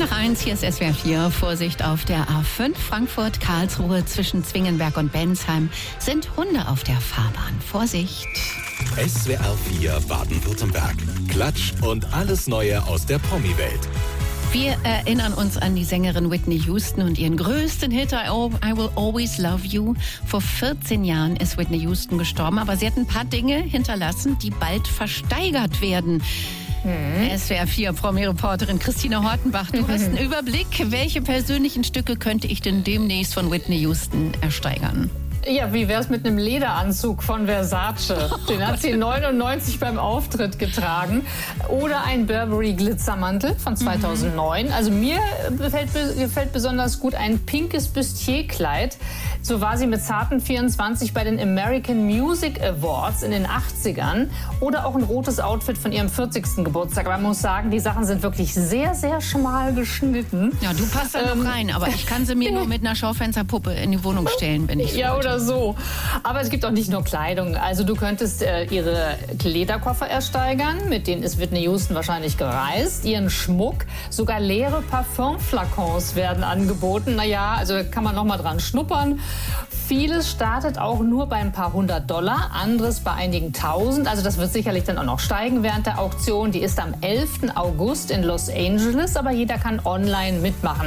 nach 1, hier ist SWR 4. Vorsicht auf der A5 Frankfurt-Karlsruhe zwischen Zwingenberg und Bensheim sind Hunde auf der Fahrbahn. Vorsicht! SWR 4 Baden-Württemberg. Klatsch und alles Neue aus der Promi-Welt. Wir erinnern uns an die Sängerin Whitney Houston und ihren größten Hit I Will Always Love You. Vor 14 Jahren ist Whitney Houston gestorben, aber sie hat ein paar Dinge hinterlassen, die bald versteigert werden. SWR 4 Promi-Reporterin Christine Hortenbach, du hast einen Überblick. Welche persönlichen Stücke könnte ich denn demnächst von Whitney Houston ersteigern? Ja, wie wär's mit einem Lederanzug von Versace? Den hat sie 99 beim Auftritt getragen. Oder ein Burberry-Glitzermantel von 2009. Also mir gefällt besonders gut ein pinkes Bustier-Kleid. So war sie mit zarten 24 bei den American Music Awards in den 80ern. Oder auch ein rotes Outfit von ihrem 40. Geburtstag. Aber man muss sagen, die Sachen sind wirklich sehr, sehr schmal geschnitten. Ja, du passt da noch rein, aber ich kann sie mir nur mit einer Schaufensterpuppe in die Wohnung stellen, wenn ich ja, oder so. Aber es gibt auch nicht nur Kleidung. Also du könntest ihre Lederkoffer ersteigern, mit denen ist Whitney Houston wahrscheinlich gereist. Ihren Schmuck, sogar leere Parfumflakons werden angeboten. Naja, also kann man noch mal dran schnuppern. Vieles startet auch nur bei ein paar $100, anderes bei einigen Tausend. Also das wird sicherlich dann auch noch steigen während der Auktion. Die ist am 11. August in Los Angeles, aber jeder kann online mitmachen.